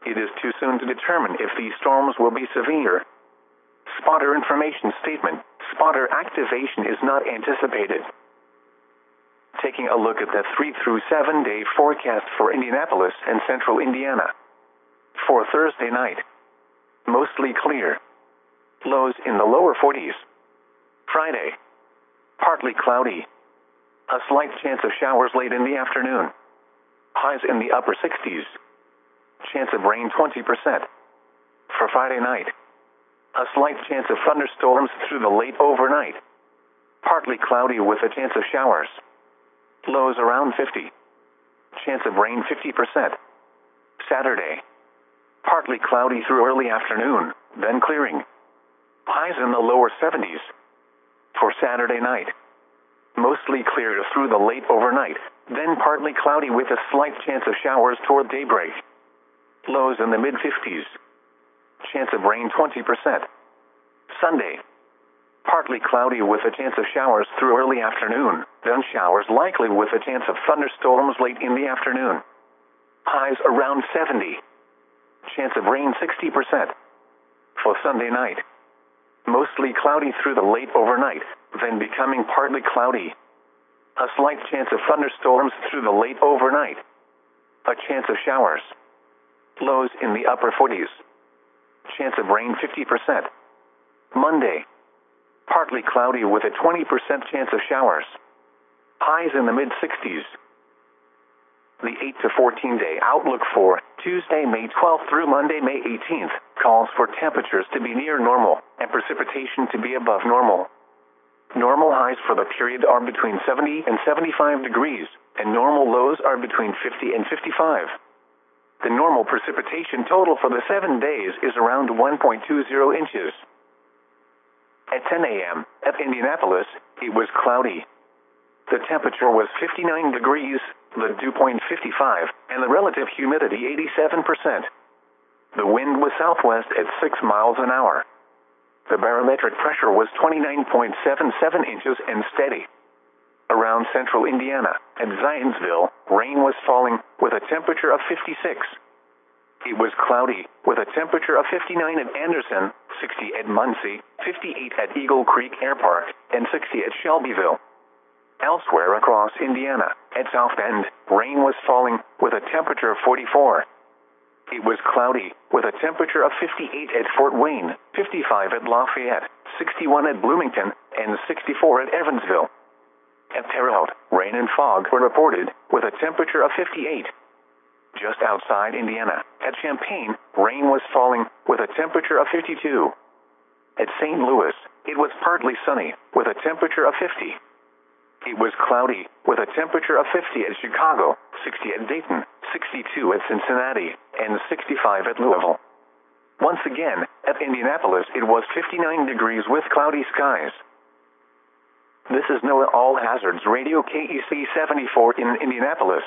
It is too soon to determine if these storms will be severe. Spotter information statement. Spotter activation is not anticipated. Taking a look at the 3 through 7 day forecast for Indianapolis and central Indiana. For Thursday night, mostly clear. Lows in the lower 40s. Friday, partly cloudy. A slight chance of showers late in the afternoon. Highs in the upper 60s. Chance of rain 20%. For Friday night, a slight chance of thunderstorms through the late overnight. Partly cloudy with a chance of showers. Lows around 50. Chance of rain 50%. Saturday, partly cloudy through early afternoon, then clearing. Highs in the lower 70s. For Saturday night, mostly clear through the late overnight, then partly cloudy with a slight chance of showers toward daybreak. Lows in the mid-50s. Chance of rain 20%. Sunday, partly cloudy with a chance of showers through early afternoon, then showers likely with a chance of thunderstorms late in the afternoon. Highs around 70. Chance of rain 60%. For Sunday night, mostly cloudy through the late overnight, then becoming partly cloudy. A slight chance of thunderstorms through the late overnight. A chance of showers. Lows in the upper 40s. Chance of rain 50%. Monday, partly cloudy with a 20% chance of showers. Highs in the mid-60s. The 8 to 14 day outlook for Tuesday, May 12th through Monday, May 18th, calls for temperatures to be near normal and precipitation to be above normal. Normal highs for the period are between 70 and 75 degrees, and normal lows are between 50 and 55. The normal precipitation total for the 7 days is around 1.20 inches. At 10 a.m. at Indianapolis, it was cloudy. The temperature was 59 degrees, the dew point 55, and the relative humidity 87%. The wind was southwest at 6 miles an hour. The barometric pressure was 29.77 inches and steady. Around central Indiana, at Zionsville, rain was falling with a temperature of 56. It was cloudy, with a temperature of 59 at Anderson, 60 at Muncie, 58 at Eagle Creek Air Park, and 60 at Shelbyville. Elsewhere across Indiana, at South Bend, rain was falling with a temperature of 44. It was cloudy, with a temperature of 58 at Fort Wayne, 55 at Lafayette, 61 at Bloomington, and 64 at Evansville. At Terre Haute, rain and fog were reported, with a temperature of 58. Just outside Indiana, at Champaign, rain was falling, with a temperature of 52. At St. Louis, it was partly sunny, with a temperature of 50. It was cloudy, with a temperature of 50 at Chicago, 60 at Dayton, 62 at Cincinnati, and 65 at Louisville. Once again, at Indianapolis it was 59 degrees with cloudy skies. This is NOAA All Hazards Radio KEC 74 in Indianapolis.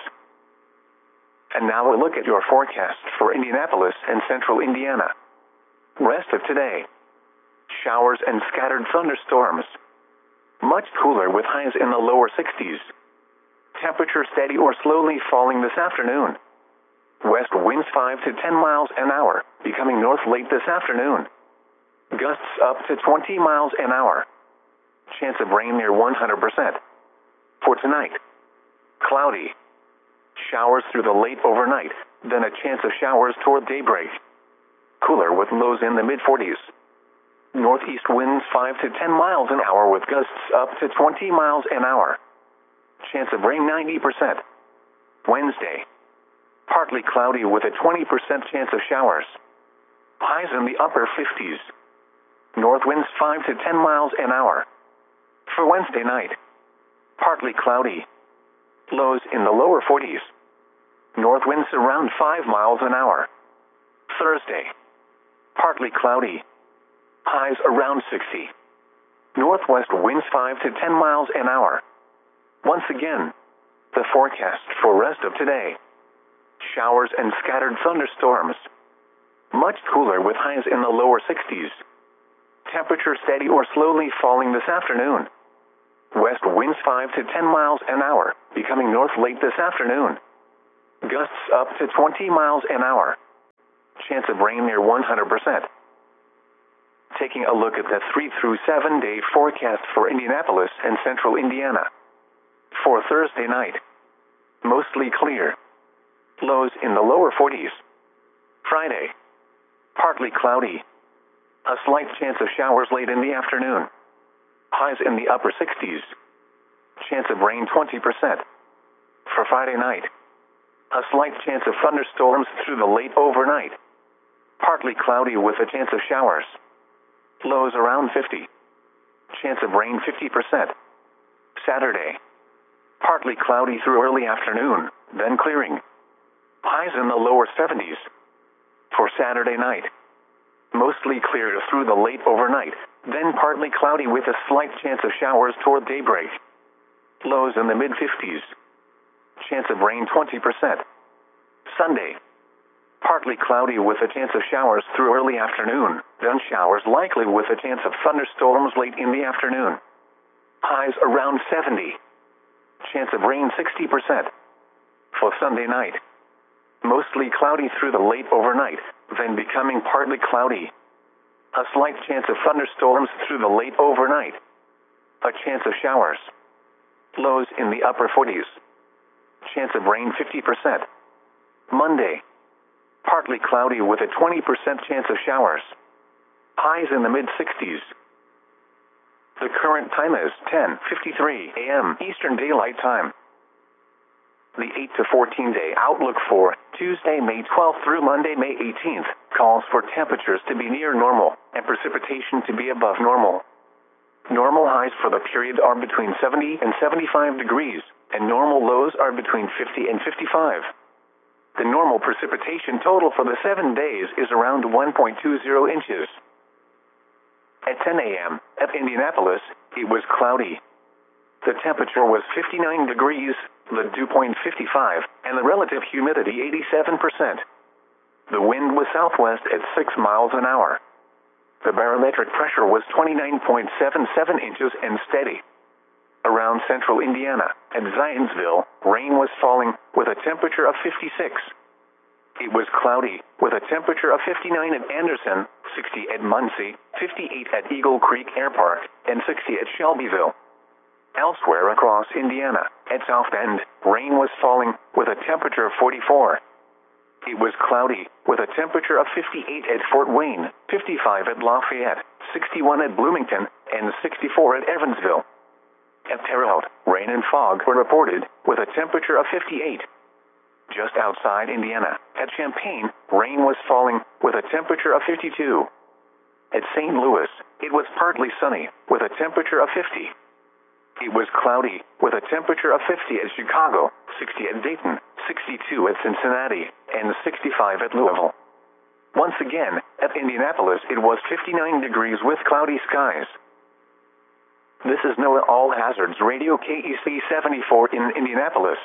And now a look at your forecast for Indianapolis and central Indiana. Rest of today. Showers and scattered thunderstorms. Much cooler with highs in the lower 60s. Temperature steady or slowly falling this afternoon. West winds 5 to 10 miles an hour, becoming north late this afternoon. Gusts up to 20 miles an hour. Chance of rain near 100%. For tonight, cloudy. Showers through the late overnight, then a chance of showers toward daybreak. Cooler with lows in the mid-40s. Northeast winds 5 to 10 miles an hour with gusts up to 20 miles an hour. Chance of rain 90%. Wednesday, partly cloudy with a 20% chance of showers. Highs in the upper 50s. North winds 5 to 10 miles an hour. For Wednesday night, partly cloudy. Lows in the lower 40s. North winds around 5 miles an hour. Thursday, partly cloudy. Highs around 60. Northwest winds 5 to 10 miles an hour. Once again, the forecast for rest of today. Showers and scattered thunderstorms. Much cooler with highs in the lower 60s. Temperature steady or slowly falling this afternoon. West winds 5 to 10 miles an hour, becoming north late this afternoon. Gusts up to 20 miles an hour. Chance of rain near 100%. Taking a look at the 3 through 7 day forecast for Indianapolis and central Indiana. For Thursday night, mostly clear. Lows in the lower 40s. Friday, partly cloudy. A slight chance of showers late in the afternoon. Highs in the upper 60s. Chance of rain 20%. For Friday night, a slight chance of thunderstorms through the late overnight. Partly cloudy with a chance of showers. Lows around 50. Chance of rain 50%. Saturday, partly cloudy through early afternoon, then clearing. Highs in the lower 70s. For Saturday night, mostly clear through the late overnight, then partly cloudy with a slight chance of showers toward daybreak. Lows in the mid-50s. Chance of rain 20%. Sunday, partly cloudy with a chance of showers through early afternoon, then showers likely with a chance of thunderstorms late in the afternoon. Highs around 70. Chance of rain 60%. For Sunday night, mostly cloudy through the late overnight, then becoming partly cloudy. A slight chance of thunderstorms through the late overnight. A chance of showers. Lows in the upper 40s. Chance of rain 50%. Monday, partly cloudy with a 20% chance of showers. Highs in the mid-60s. The current time is 10:53 a.m. Eastern Daylight Time. The 8 to 14 day outlook for Tuesday, May 12th through Monday, May 18th, calls for temperatures to be near normal and precipitation to be above normal. Normal highs for the period are between 70 and 75 degrees, and normal lows are between 50 and 55. The normal precipitation total for the 7 days is around 1.20 inches. At 10 a.m. at Indianapolis, it was cloudy. The temperature was 59 degrees, the dew point 55, and the relative humidity 87%. The wind was southwest at 6 miles an hour. The barometric pressure was 29.77 inches and steady. Around central Indiana, at Zionsville, rain was falling with a temperature of 56. It was cloudy, with a temperature of 59 at Anderson, 60 at Muncie, 58 at Eagle Creek Air Park, and 60 at Shelbyville. Elsewhere across Indiana, at South Bend, rain was falling with a temperature of 44. It was cloudy, with a temperature of 58 at Fort Wayne, 55 at Lafayette, 61 at Bloomington, and 64 at Evansville. At Terre Haute, rain and fog were reported, with a temperature of 58. Just outside Indiana, at Champaign, rain was falling, with a temperature of 52. At St. Louis, it was partly sunny, with a temperature of 50. It was cloudy, with a temperature of 50 at Chicago, 60 at Dayton, 62 at Cincinnati, and 65 at Louisville. Once again, at Indianapolis it was 59 degrees with cloudy skies. This is NOAA All Hazards Radio KEC 74 in Indianapolis.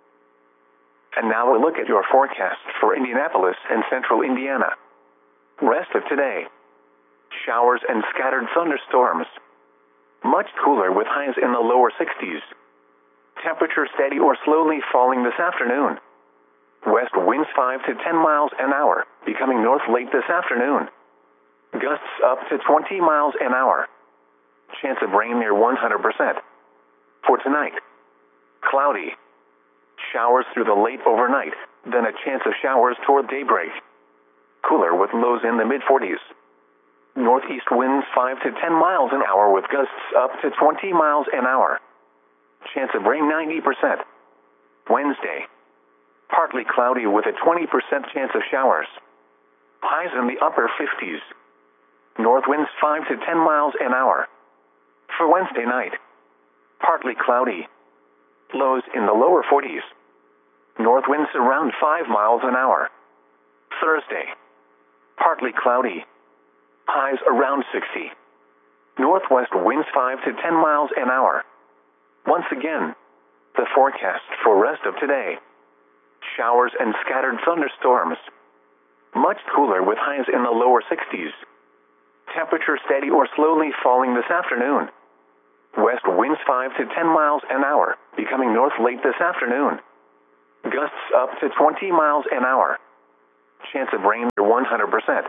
And now a look at your forecast for Indianapolis and central Indiana. Rest of today. Showers and scattered thunderstorms. Much cooler with highs in the lower 60s. Temperature steady or slowly falling this afternoon. West winds 5 to 10 miles an hour, becoming north late this afternoon. Gusts up to 20 miles an hour. Chance of rain near 100%. For tonight, cloudy. Showers through the late overnight, then a chance of showers toward daybreak. Cooler with lows in the mid-40s. Northeast winds 5 to 10 miles an hour with gusts up to 20 miles an hour. Chance of rain 90%. Wednesday, partly cloudy with a 20% chance of showers. Highs in the upper 50s. North winds 5 to 10 miles an hour. For Wednesday night, partly cloudy. Lows in the lower 40s. North winds around 5 miles an hour. Thursday, partly cloudy. Highs around 60. Northwest winds 5 to 10 miles an hour. Once again, the forecast for rest of today. Showers and scattered thunderstorms. Much cooler with highs in the lower 60s. Temperature steady or slowly falling this afternoon. West winds 5 to 10 miles an hour, becoming north late this afternoon. Gusts up to 20 miles an hour. Chance of rain near 100%.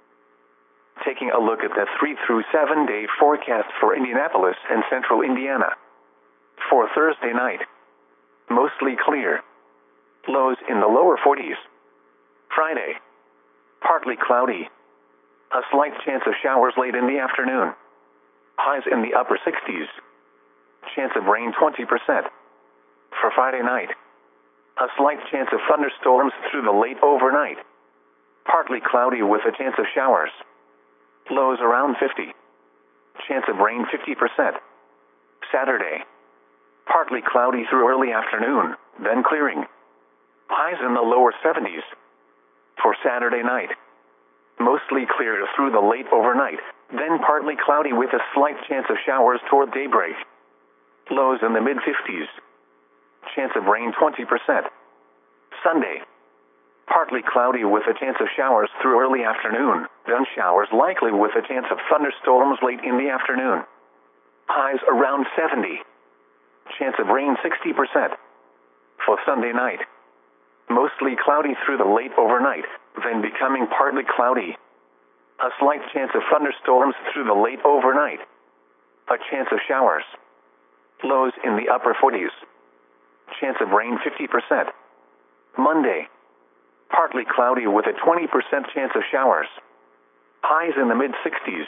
Taking a look at the 3 through 7 day forecast for Indianapolis and central Indiana. For Thursday night, mostly clear. Lows in the lower 40s. Friday, partly cloudy. A slight chance of showers late in the afternoon. Highs in the upper 60s. Chance of rain 20%. For Friday night, a slight chance of thunderstorms through the late overnight. Partly cloudy with a chance of showers. Lows around 50. Chance of rain 50%. Saturday, partly cloudy through early afternoon, then clearing. Highs in the lower 70s. For Saturday night, mostly clear through the late overnight, then partly cloudy with a slight chance of showers toward daybreak. Lows in the mid-50s. Chance of rain 20%. Sunday, partly cloudy with a chance of showers through early afternoon, then showers likely with a chance of thunderstorms late in the afternoon. Highs around 70. Chance of rain 60%. For Sunday night, mostly cloudy through the late overnight, then becoming partly cloudy. A slight chance of thunderstorms through the late overnight. A chance of showers. Lows in the upper 40s. Chance of rain 50%. Monday, partly cloudy with a 20% chance of showers. Highs in the mid-60s.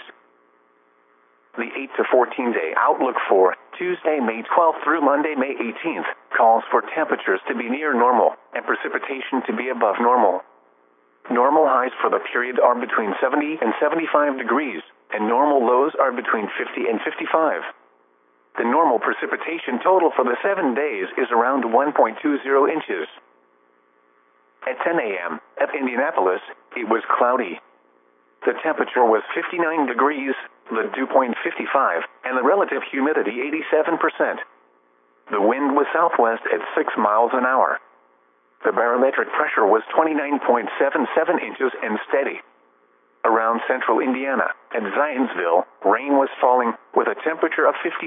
The 8 to 14 day outlook for Tuesday, May 12th through Monday, May 18th, calls for temperatures to be near normal and precipitation to be above normal. Normal highs for the period are between 70 and 75 degrees, and normal lows are between 50 and 55. The normal precipitation total for the 7 days is around 1.20 inches. At 10 a.m. at Indianapolis, it was cloudy. The temperature was 59 degrees, the dew point 55, and the relative humidity 87%. The wind was southwest at 6 miles an hour. The barometric pressure was 29.77 inches and steady. Around central Indiana, at Zionsville, rain was falling with a temperature of 56.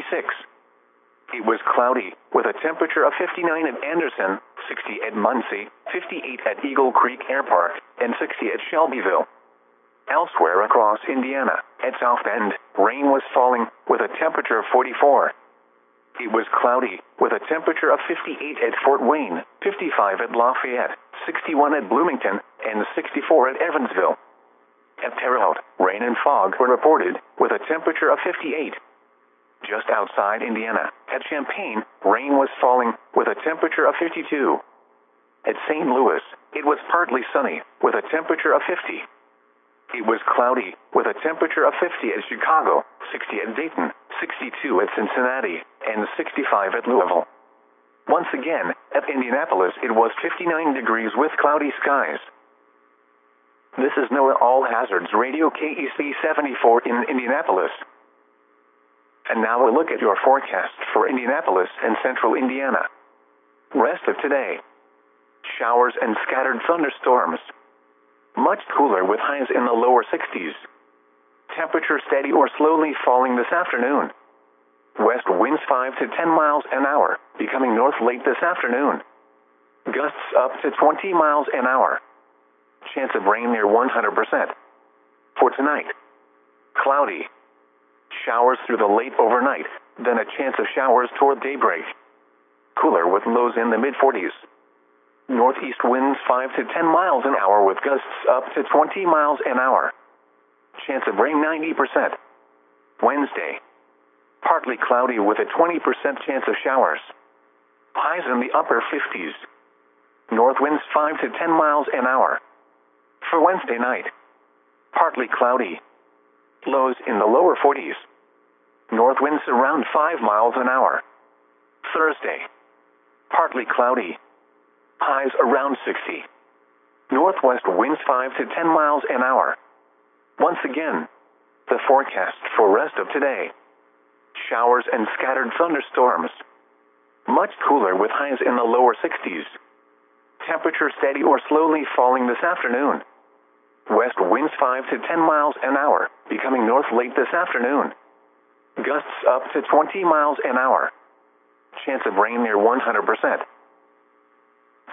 It was cloudy with a temperature of 59 at Anderson, 60 at Muncie, 58 at Eagle Creek Air Park, and 60 at Shelbyville. Elsewhere across Indiana, at South Bend, rain was falling with a temperature of 44. It was cloudy with a temperature of 58 at Fort Wayne, 55 at Lafayette, 61 at Bloomington, and 64 at Evansville. At Terre Haute, rain and fog were reported with a temperature of 58. Just outside Indiana, at Champaign, rain was falling with a temperature of 52. At St. Louis, it was partly sunny with a temperature of 50. It was cloudy with a temperature of 50 at Chicago, 60 at Dayton, 62 at Cincinnati, and 65 at Louisville. Once again, at Indianapolis it was 59 degrees with cloudy skies. This is NOAA All Hazards Radio KEC 74 in Indianapolis. And now a look at your forecast for Indianapolis and central Indiana. Rest of today. Showers and scattered thunderstorms. Much cooler with highs in the lower 60s. Temperature steady or slowly falling this afternoon. West winds 5 to 10 miles an hour, becoming north late this afternoon. Gusts up to 20 miles an hour. Chance of rain near 100%. For tonight, cloudy. Showers through the late overnight, then a chance of showers toward daybreak. Cooler with lows in the mid-40s. Northeast winds 5 to 10 miles an hour with gusts up to 20 miles an hour. Chance of rain 90%. Wednesday, partly cloudy with a 20% chance of showers. Highs in the upper 50s. North winds 5 to 10 miles an hour. For Wednesday night, partly cloudy. Lows in the lower 40s. North winds around 5 miles an hour. Thursday, partly cloudy. Highs around 60. Northwest winds 5 to 10 miles an hour. Once again, the forecast for rest of today. Showers and scattered thunderstorms. Much cooler with highs in the lower 60s. Temperature steady or slowly falling this afternoon. West winds 5 to 10 miles an hour, becoming north late this afternoon. Gusts up to 20 miles an hour. Chance of rain near 100%.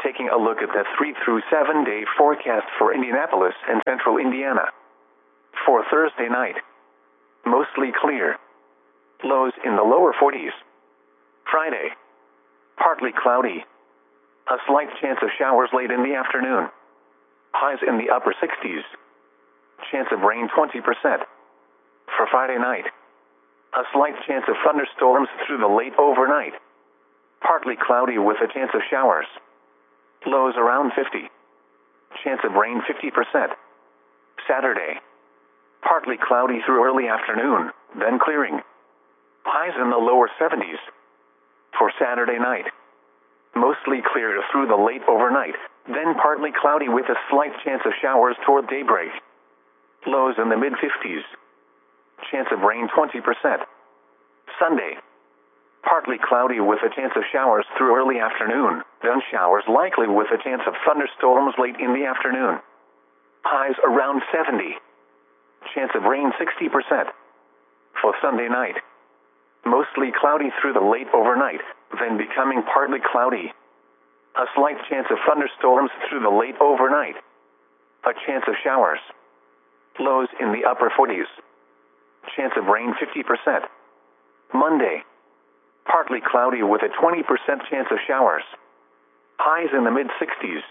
Taking a look at the 3 through 7 day forecast for Indianapolis and central Indiana. For Thursday night, mostly clear. Lows in the lower 40s. Friday, partly cloudy. A slight chance of showers late in the afternoon. Highs in the upper 60s. Chance of rain 20%. For Friday night, a slight chance of thunderstorms through the late overnight. Partly cloudy with a chance of showers. Lows around 50. Chance of rain 50%. Saturday, partly cloudy through early afternoon, then clearing. Highs in the lower 70s. For Saturday night, mostly clear through the late overnight, then partly cloudy with a slight chance of showers toward daybreak. Lows in the mid-50s. Chance of rain 20%. Sunday, partly cloudy with a chance of showers through early afternoon, then showers likely with a chance of thunderstorms late in the afternoon. Highs around 70. Chance of rain 60%. For Sunday night, mostly cloudy through the late overnight, then becoming partly cloudy. A slight chance of thunderstorms through the late overnight. A chance of showers. Lows in the upper 40s. Chance of rain 50%. Monday, partly cloudy with a 20% chance of showers. Highs in the mid-60s.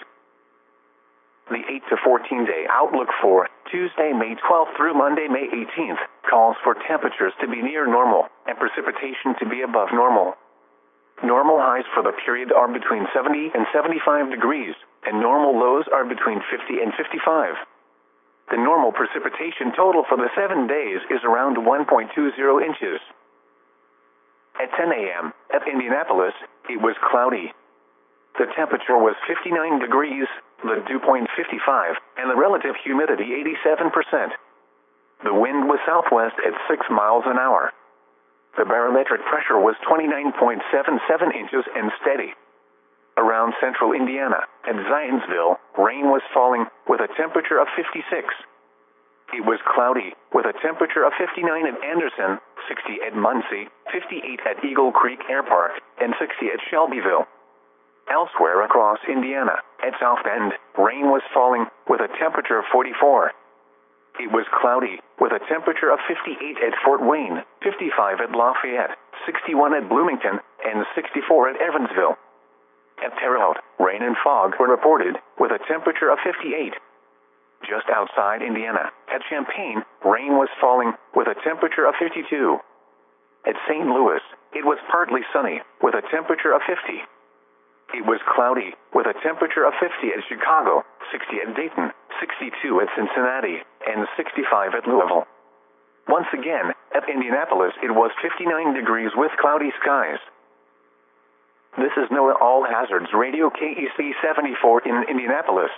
The 8 to 14 day outlook for Tuesday, May 12th through Monday, May 18th, calls for temperatures to be near normal and precipitation to be above normal. Normal highs for the period are between 70 and 75 degrees, and normal lows are between 50 and 55. The normal precipitation total for the 7 days is around 1.20 inches. At 10 a.m., at Indianapolis, it was cloudy. The temperature was 59 degrees, the dew point 55, and the relative humidity 87%. The wind was southwest at 6 miles an hour. The barometric pressure was 29.77 inches and steady. Around central Indiana, at Zionsville, rain was falling with a temperature of 56. It was cloudy, with a temperature of 59 at Anderson, 60 at Muncie, 58 at Eagle Creek Air Park, and 60 at Shelbyville. Elsewhere across Indiana, at South Bend, rain was falling with a temperature of 44. It was cloudy, with a temperature of 58 at Fort Wayne, 55 at Lafayette, 61 at Bloomington, and 64 at Evansville. At Terre Haute, rain and fog were reported, with a temperature of 58. Just outside Indiana, at Champaign, rain was falling, with a temperature of 52. At St. Louis, it was partly sunny, with a temperature of 50. It was cloudy, with a temperature of 50 at Chicago, 60 at Dayton, 62 at Cincinnati, and 65 at Louisville. Once again, at Indianapolis it was 59 degrees with cloudy skies. This is NOAA All Hazards Radio KEC 74 in Indianapolis.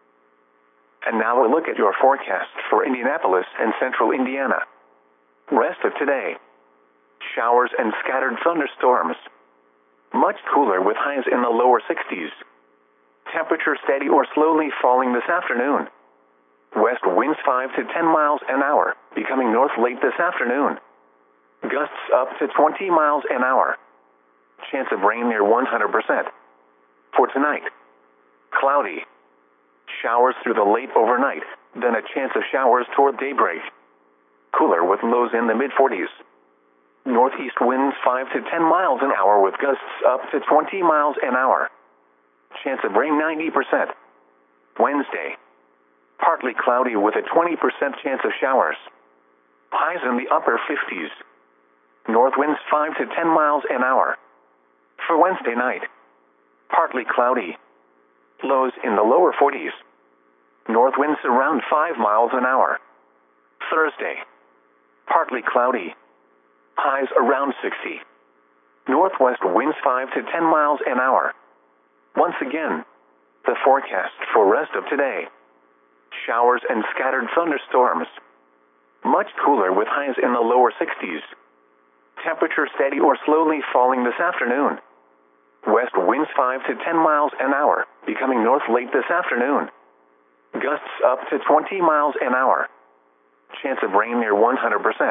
And now a look at your forecast for Indianapolis and central Indiana. Rest of today. Showers and scattered thunderstorms. Much cooler with highs in the lower 60s. Temperature steady or slowly falling this afternoon. West winds 5 to 10 miles an hour, becoming north late this afternoon. Gusts up to 20 miles an hour. Chance of rain near 100%. For tonight, cloudy. Showers through the late overnight, then a chance of showers toward daybreak. Cooler with lows in the mid-40s. Northeast winds 5 to 10 miles an hour with gusts up to 20 miles an hour. Chance of rain 90%. Wednesday, partly cloudy with a 20% chance of showers. Highs in the upper 50s. North winds 5 to 10 miles an hour. For Wednesday night, partly cloudy. Lows in the lower 40s. North winds around 5 miles an hour. Thursday, partly cloudy. Highs around 60. Northwest winds 5 to 10 miles an hour. Once again, the forecast for rest of today. Showers and scattered thunderstorms. Much cooler with highs in the lower 60s. Temperature steady or slowly falling this afternoon. West winds 5 to 10 miles an hour, becoming north late this afternoon. Gusts up to 20 miles an hour. Chance of rain near 100%.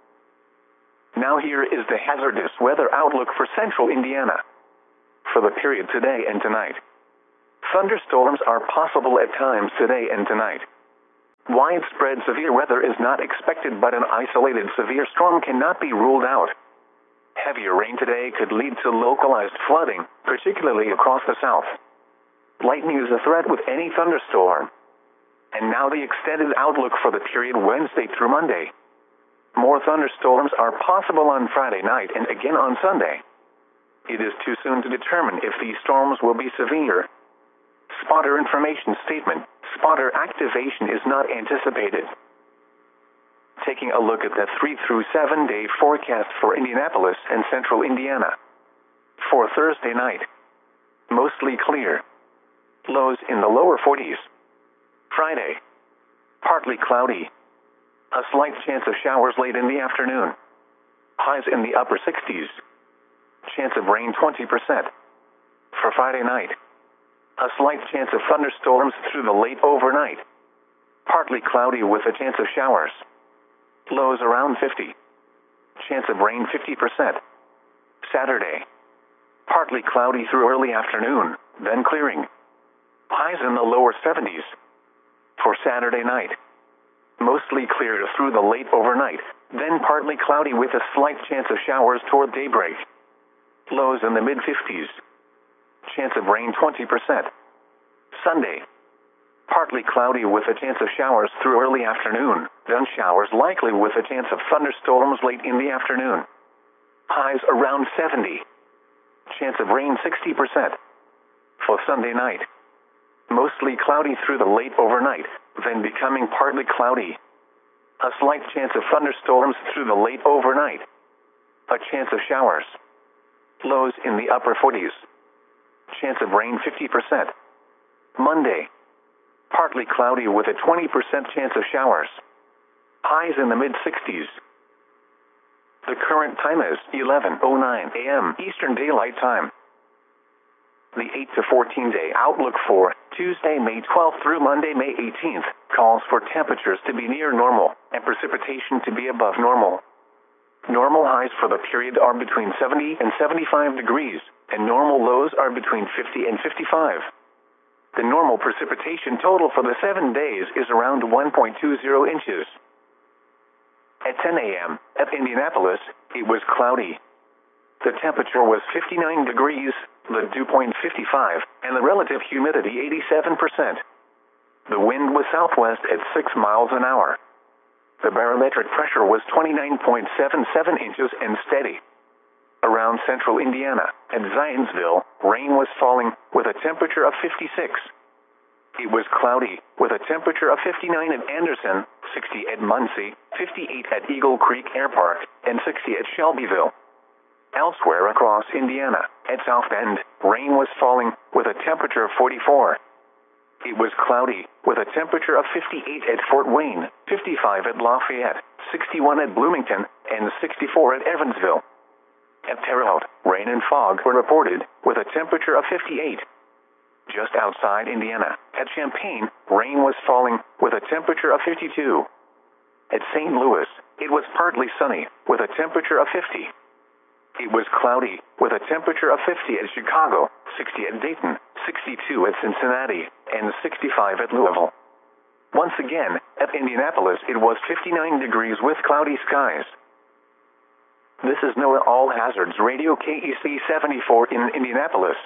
Now here is the hazardous weather outlook for central Indiana. For the period today and tonight. thunderstorms are possible at times today and tonight. Widespread severe weather is not expected, but an isolated severe storm cannot be ruled out. Heavier rain today could lead to localized flooding, particularly across the south. Lightning is a threat with any thunderstorm. And now the extended outlook for the period Wednesday through Monday. More thunderstorms are possible on Friday night and again on Sunday. It is too soon to determine if these storms will be severe. Spotter information statement. Spotter activation is not anticipated. Taking a look at the 3 through 7 day forecast for Indianapolis and central Indiana. For Thursday night, mostly clear. Lows in the lower 40s. Friday, partly cloudy. A slight chance of showers late in the afternoon. Highs in the upper 60s. Chance of rain 20%. For Friday night, a slight chance of thunderstorms through the late overnight. Partly cloudy with a chance of showers. Lows around 50. Chance of rain 50%. Saturday, partly cloudy through early afternoon, then clearing. Highs in the lower 70s. For Saturday night, mostly clear through the late overnight, then partly cloudy with a slight chance of showers toward daybreak. Lows in the mid-50s. Chance of rain 20%. Sunday, partly cloudy with a chance of showers through early afternoon, then showers likely with a chance of thunderstorms late in the afternoon. Highs around 70. Chance of rain 60%. For Sunday night, mostly cloudy through the late overnight, then becoming partly cloudy. A slight chance of thunderstorms through the late overnight. A chance of showers. Lows in the upper 40s. Chance of rain 50%. Monday, partly cloudy with a 20% chance of showers. Highs in the mid-60s. The current time is 11:09 a.m. Eastern Daylight Time. The 8 to 14 day outlook for Tuesday, May 12th through Monday, May 18th, calls for temperatures to be near normal and precipitation to be above normal. Normal highs for the period are between 70 and 75 degrees, and normal lows are between 50 and 55. The normal precipitation total for the 7 days is around 1.20 inches. At 10 a.m. at Indianapolis, it was cloudy. The temperature was 59 degrees, the dew point 55, and the relative humidity 87%. The wind was southwest at 6 miles an hour. The barometric pressure was 29.77 inches and steady. Around central Indiana, at Zionsville, rain was falling with a temperature of 56. It was cloudy, with a temperature of 59 at Anderson, 60 at Muncie, 58 at Eagle Creek Air Park, and 60 at Shelbyville. Elsewhere across Indiana, at South Bend, rain was falling with a temperature of 44. It was cloudy, with a temperature of 58 at Fort Wayne, 55 at Lafayette, 61 at Bloomington, and 64 at Evansville. At Terre Haute, rain and fog were reported, with a temperature of 58. Just outside Indiana, at Champaign, rain was falling, with a temperature of 52. At St. Louis, it was partly sunny, with a temperature of 50. It was cloudy, with a temperature of 50 at Chicago, 60 at Dayton, 62 at Cincinnati, and 65 at Louisville. Once again, at Indianapolis it was 59 degrees with cloudy skies. This is NOAA All Hazards Radio KEC 74 in Indianapolis.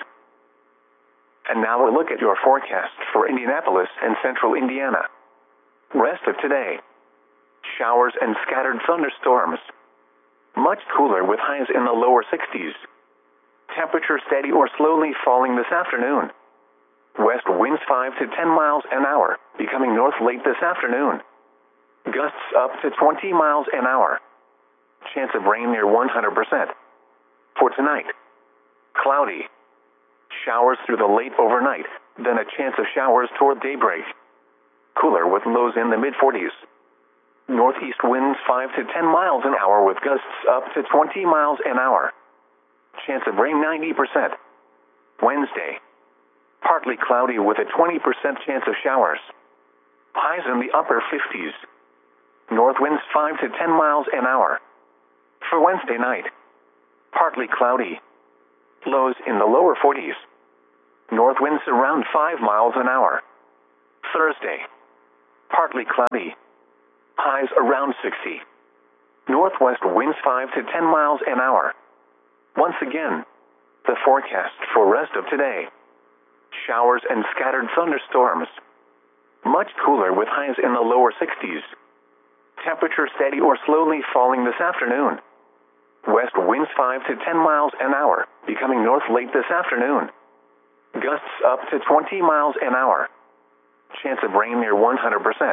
And now a look at your forecast for Indianapolis and central Indiana. Rest of today. Showers and scattered thunderstorms. Much cooler with highs in the lower 60s. Temperature steady or slowly falling this afternoon. West winds 5 to 10 miles an hour, becoming north late this afternoon. Gusts up to 20 miles an hour. Chance of rain near 100%. For tonight, cloudy. Showers through the late overnight, then a chance of showers toward daybreak. Cooler with lows in the mid-40s. Northeast winds 5 to 10 miles an hour with gusts up to 20 miles an hour. Chance of rain 90%. Wednesday, partly cloudy with a 20% chance of showers. Highs in the upper 50s. North winds 5 to 10 miles an hour. For Wednesday night, partly cloudy. Lows in the lower 40s. North winds around 5 miles an hour. Thursday, partly cloudy. Highs around 60. Northwest winds 5 to 10 miles an hour. Once again, the forecast for rest of today. Showers and scattered thunderstorms. Much cooler with highs in the lower 60s. Temperature steady or slowly falling this afternoon. West winds 5 to 10 miles an hour, becoming north late this afternoon. Gusts up to 20 miles an hour. Chance of rain near 100%.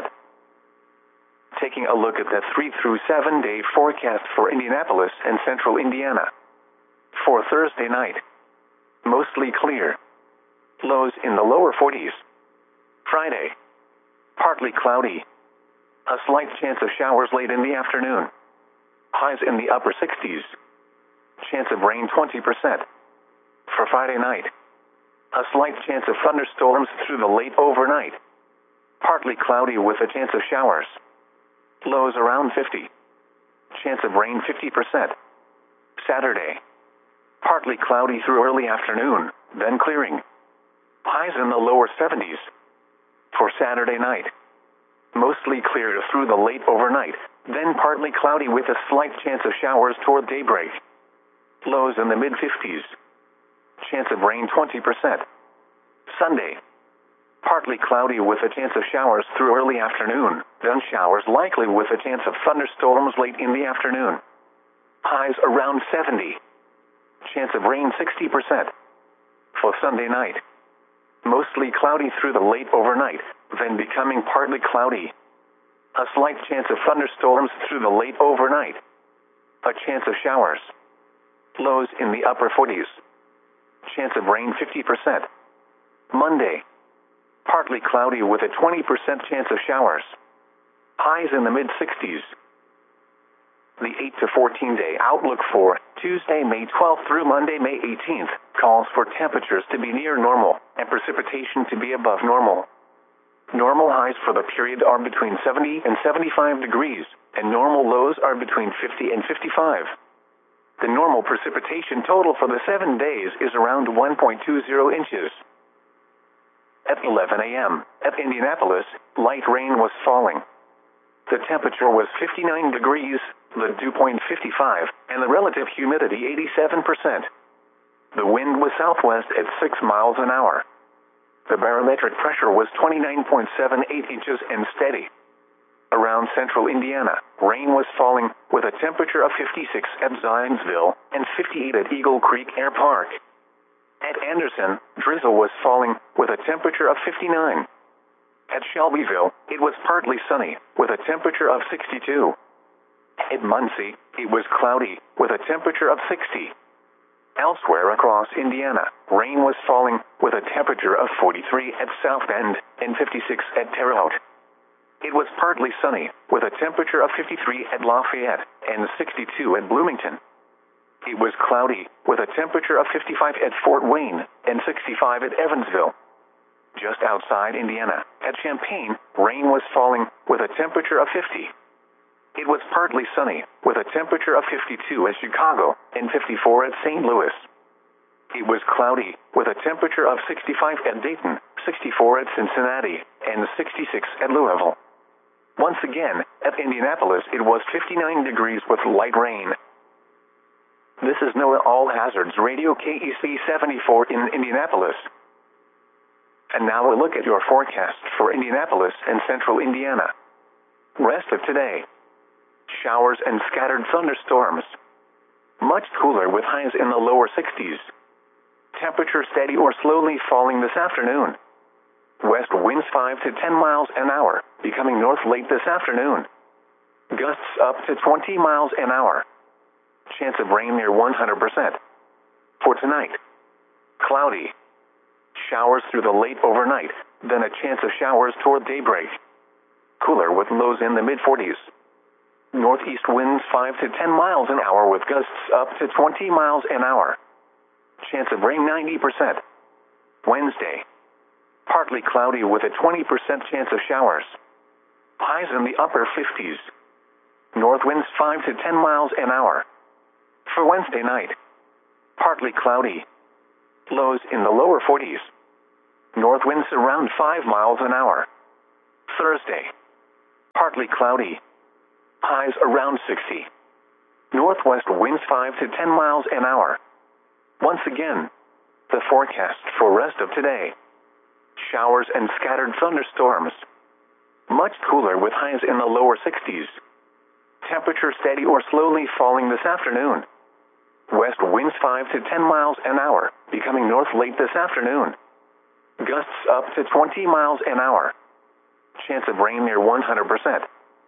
Taking a look at the 3 through 7 day forecast for Indianapolis and central Indiana. For Thursday night, mostly clear. Lows in the lower 40s. Friday, partly cloudy. A slight chance of showers late in the afternoon. Highs in the upper 60s. Chance of rain 20%. For Friday night, a slight chance of thunderstorms through the late overnight. Partly cloudy with a chance of showers. Lows around 50. Chance of rain 50%. Saturday, partly cloudy through early afternoon, then clearing. Highs in the lower 70s. For Saturday night, mostly clear through the late overnight, then partly cloudy with a slight chance of showers toward daybreak. Lows in the mid-50s. Chance of rain 20%. Sunday, partly cloudy with a chance of showers through early afternoon, then showers likely with a chance of thunderstorms late in the afternoon. Highs around 70. Chance of rain 60%. For Sunday night, mostly cloudy through the late overnight, then becoming partly cloudy. A slight chance of thunderstorms through the late overnight. A chance of showers. Lows in the upper 40s. Chance of rain 50%. Monday, partly cloudy with a 20% chance of showers. Highs in the mid-60s. The 8 to 14 day outlook for Tuesday, May 12th through Monday, May 18th, calls for temperatures to be near normal and precipitation to be above normal. Normal highs for the period are between 70 and 75 degrees, and normal lows are between 50 and 55. The normal precipitation total for the 7 days is around 1.20 inches. At 11 a.m., at Indianapolis, light rain was falling. The temperature was 59 degrees, the dew point 55, and the relative humidity 87%. The wind was southwest at 6 miles an hour. The barometric pressure was 29.78 inches and steady. Around central Indiana, rain was falling with a temperature of 56 at Zionsville and 58 at Eagle Creek Air Park. At Anderson, drizzle was falling with a temperature of 59. At Shelbyville, it was partly sunny with a temperature of 62. At Muncie, it was cloudy with a temperature of 60. Elsewhere across Indiana, rain was falling with a temperature of 43 at South Bend and 56 at Terre Haute. It was partly sunny with a temperature of 53 at Lafayette and 62 at Bloomington. It was cloudy with a temperature of 55 at Fort Wayne and 65 at Evansville. Just outside Indiana, at Champaign, rain was falling with a temperature of 50. It was partly sunny with a temperature of 52 at Chicago and 54 at St. Louis. It was cloudy with a temperature of 65 at Dayton, 64 at Cincinnati, and 66 at Louisville. Once again, at Indianapolis, it was 59 degrees with light rain. This is NOAA All Hazards Radio KEC 74 in Indianapolis. And now a look at your forecast for Indianapolis and central Indiana. Rest of today. Showers and scattered thunderstorms. Much cooler with highs in the lower 60s. Temperature steady or slowly falling this afternoon. West winds 5 to 10 miles an hour, becoming north late this afternoon. Gusts up to 20 miles an hour. Chance of rain near 100%. For tonight, cloudy. Showers through the late overnight, then a chance of showers toward daybreak. Cooler with lows in the mid-40s. Northeast winds 5 to 10 miles an hour with gusts up to 20 miles an hour. Chance of rain 90%. Wednesday, partly cloudy with a 20% chance of showers. Highs in the upper 50s. North winds 5 to 10 miles an hour. For Wednesday night, partly cloudy. Lows in the lower 40s. North winds around 5 miles an hour. Thursday, partly cloudy. Highs around 60. Northwest winds 5 to 10 miles an hour. Once again, the forecast for rest of today. Showers and scattered thunderstorms. Much cooler with highs in the lower 60s. Temperature steady or slowly falling this afternoon. West winds 5 to 10 miles an hour, becoming north late this afternoon. Gusts up to 20 miles an hour. Chance of rain near 100%.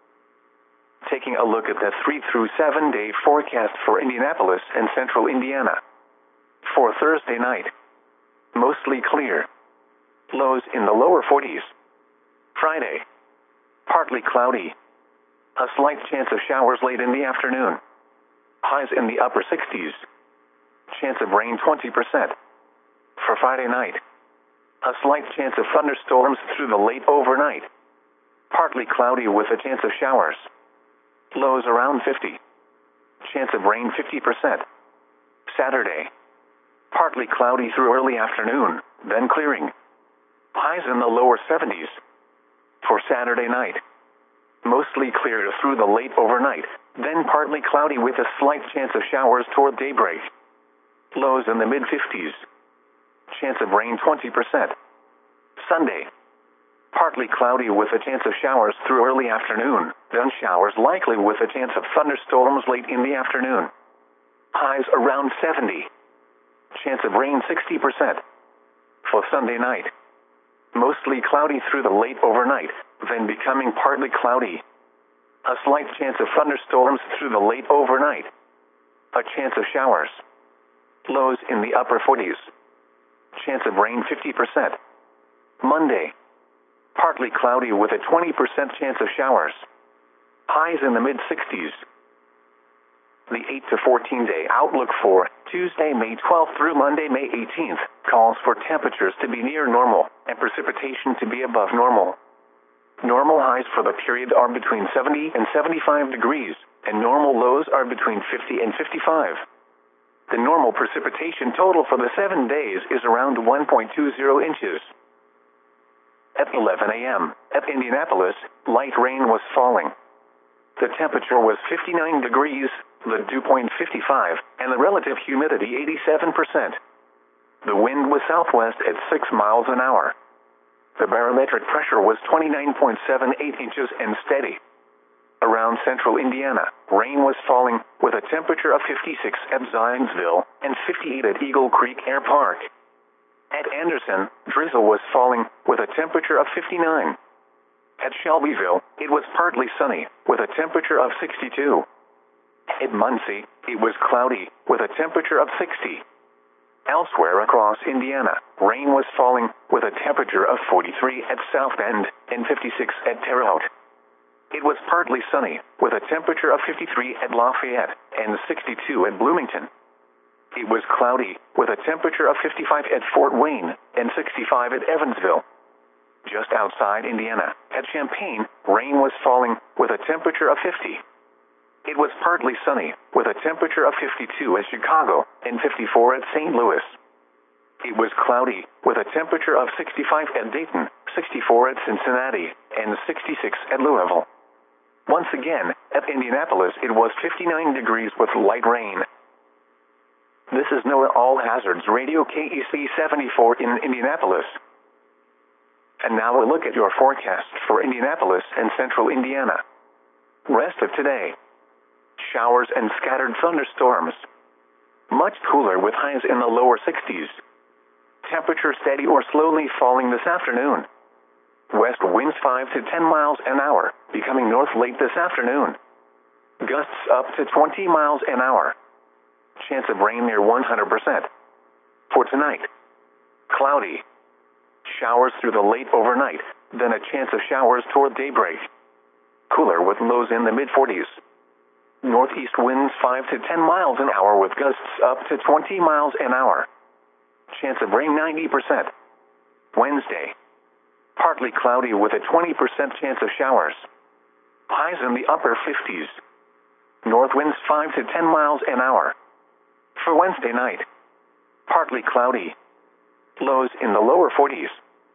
Taking a look at the 3 through 7 day forecast for Indianapolis and central Indiana. For Thursday night, mostly clear. Lows in the lower 40s. Friday, partly cloudy. A slight chance of showers late in the afternoon. Highs in the upper 60s. Chance of rain 20%. For Friday night, a slight chance of thunderstorms through the late overnight. Partly cloudy with a chance of showers. Lows around 50. Chance of rain 50%. Saturday, partly cloudy through early afternoon, then clearing. Highs in the lower 70s. For Saturday night, mostly clear through the late overnight, then partly cloudy with a slight chance of showers toward daybreak. Lows in the mid-50s. Chance of rain 20%. Sunday, partly cloudy with a chance of showers through early afternoon, then showers likely with a chance of thunderstorms late in the afternoon. Highs around 70. Chance of rain 60%. For Sunday night, mostly cloudy through the late overnight, then becoming partly cloudy. A slight chance of thunderstorms through the late overnight. A chance of showers. Lows in the upper 40s. Chance of rain 50%. Monday, partly cloudy with a 20% chance of showers. Highs in the mid-60s. The 8 to 14 day outlook for Tuesday, May 12th through Monday, May 18th, calls for temperatures to be near normal and precipitation to be above normal. Normal highs for the period are between 70 and 75 degrees, and normal lows are between 50 and 55. The normal precipitation total for the 7 days is around 1.20 inches. At 11 a.m., at Indianapolis, light rain was falling. The temperature was 59 degrees, the dew point 55, and the relative humidity 87%. The wind was southwest at 6 miles an hour. The barometric pressure was 29.78 inches and steady. Around central Indiana, rain was falling with a temperature of 56 at Zionsville and 58 at Eagle Creek Air Park. At Anderson, drizzle was falling with a temperature of 59. At Shelbyville, it was partly sunny with a temperature of 62. At Muncie, it was cloudy with a temperature of 60. Elsewhere across Indiana, rain was falling with a temperature of 43 at South Bend and 56 at Terre Haute. It was partly sunny with a temperature of 53 at Lafayette and 62 at Bloomington. It was cloudy with a temperature of 55 at Fort Wayne and 65 at Evansville. Just outside Indiana, at Champaign, rain was falling with a temperature of 50. It was partly sunny with a temperature of 52 at Chicago and 54 at St. Louis. It was cloudy with a temperature of 65 at Dayton, 64 at Cincinnati, and 66 at Louisville. Once again, at Indianapolis, it was 59 degrees with light rain. This is NOAA All Hazards Radio KEC 74 in Indianapolis. And now a look at your forecast for Indianapolis and central Indiana. Rest of today. Showers and scattered thunderstorms. Much cooler with highs in the lower 60s. Temperature steady or slowly falling this afternoon. West winds 5 to 10 miles an hour, becoming north late this afternoon. Gusts up to 20 miles an hour. Chance of rain near 100%. For tonight, cloudy. Showers through the late overnight, then a chance of showers toward daybreak. Cooler with lows in the mid-40s. Northeast winds 5 to 10 miles an hour with gusts up to 20 miles an hour. Chance of rain 90%. Wednesday, partly cloudy with a 20% chance of showers. Highs in the upper 50s. North winds 5 to 10 miles an hour. For Wednesday night, partly cloudy. Lows in the lower 40s.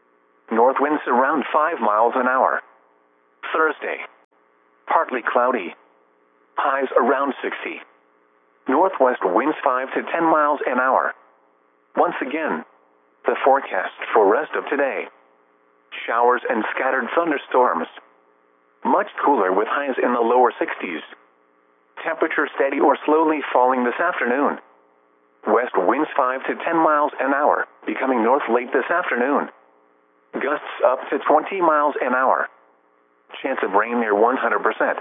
North winds around 5 miles an hour. Thursday, partly cloudy. Highs around 60. Northwest winds 5 to 10 miles an hour. Once again, the forecast for rest of today. Showers and scattered thunderstorms. Much cooler with highs in the lower 60s. Temperature steady or slowly falling this afternoon. West winds 5 to 10 miles an hour, becoming north late this afternoon. Gusts up to 20 miles an hour. Chance of rain near 100%.